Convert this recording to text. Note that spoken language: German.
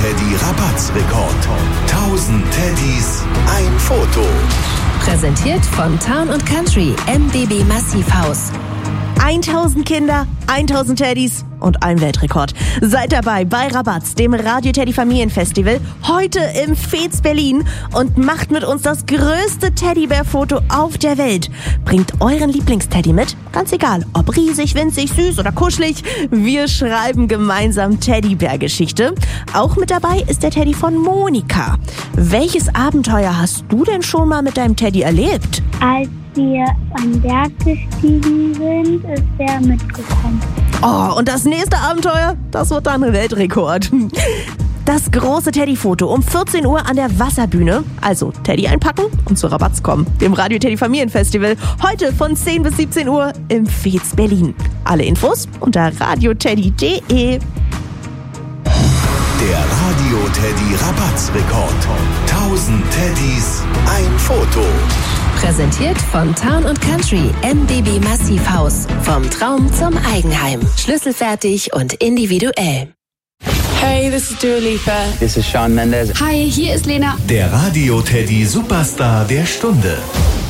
Teddy Rabatzrekord. 1000 Teddys, ein Foto. Präsentiert von Town & Country MBB Massivhaus. 1000 Kinder, 1000 Teddys und ein Weltrekord. Seid dabei bei Rabatz, dem Radio-Teddy-Familienfestival, heute im Veets Berlin und macht mit uns das größte Teddybär-Foto auf der Welt. Bringt euren Lieblingsteddy mit, ganz egal, ob riesig, winzig, süß oder kuschelig. Wir schreiben gemeinsam Teddybär-Geschichte. Auch mit dabei ist der Teddy von Monika. Welches Abenteuer hast du denn schon mal mit deinem Teddy erlebt? Als wir am Berg gestiegen sind, ist er mitgekommen. Oh, und das nächste Abenteuer, das wird dann ein Weltrekord. Das große Teddy-Foto um 14 Uhr an der Wasserbühne. Also Teddy einpacken und zu Rabatz kommen. Dem Radio-Teddy-Familienfestival. Heute von 10 bis 17 Uhr im Veets Berlin. Alle Infos unter radioteddy.de. Der Radio-Teddy Rabatzrekord. 1000 Teddys, ein Foto. Präsentiert von Town & Country MBB Massivhaus. Vom Traum zum Eigenheim. Schlüsselfertig und individuell. Hey, this is Dua Lipa. This is Shawn Mendes. Hi, hier ist Lena. Der Radio-Teddy Superstar der Stunde.